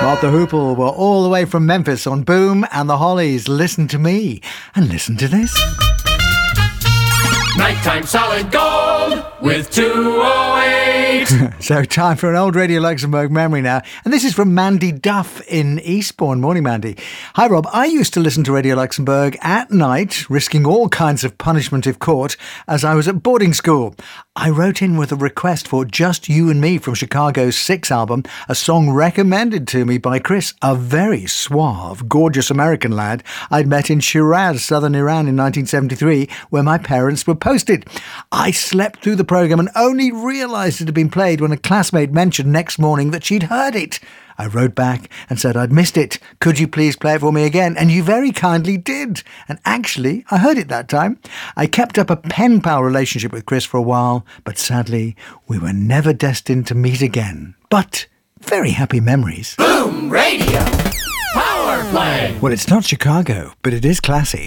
Martha Hoople were all the way from Memphis on Boom, and the Hollies. Listen to me and listen to this. Nighttime Solid Gold with 208. So time for an old Radio Luxembourg memory now. And this is from Mandy Duff in Eastbourne. Morning, Mandy. Hi, Rob. I used to listen to Radio Luxembourg at night, risking all kinds of punishment if caught, as I was at boarding school. I wrote in with a request for Just You and Me from Chicago's Six album, a song recommended to me by Chris, a very suave, gorgeous American lad I'd met in Shiraz, southern Iran in 1973, where my parents were posted. I slept through the programme and only realised it had been played when a classmate mentioned next morning that she'd heard it. I wrote back and said I'd missed it. Could you please play it for me again? And you very kindly did. And actually, I heard it that time. I kept up a pen pal relationship with Chris for a while, but sadly, we were never destined to meet again. But very happy memories. Boom Radio Power Play. Well, it's not Chicago, but it is classy.